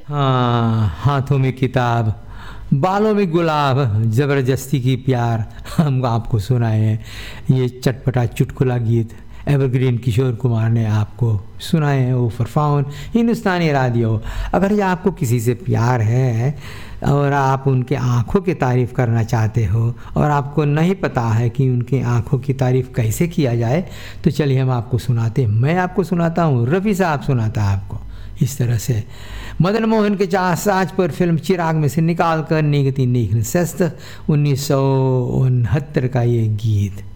हाँ, हाथों में किताब, बालों में गुलाब, ज़बरदस्ती की प्यार हम आपको सुनाए हैं। ये चटपटा चुटकुला गीत एवरग्रीन किशोर कुमार ने आपको सुनाए हैं। वो फरफाउन हिंदुस्तानी रेडियो। अगर ये आपको किसी से प्यार है और आप उनके आँखों की तारीफ़ करना चाहते हो और आपको नहीं पता है कि उनकी आँखों की तारीफ़ कैसे किया जाए, तो चलिए हम आपको सुनाते हैं। मैं आपको सुनाता हूँ, रफ़ी साहब सुनाता है आपको इस तरह से। मदन मोहन के चाह साज पर फिल्म चिराग में से निकाल कर नीकती नीक नशस्त 1969 का ये गीत।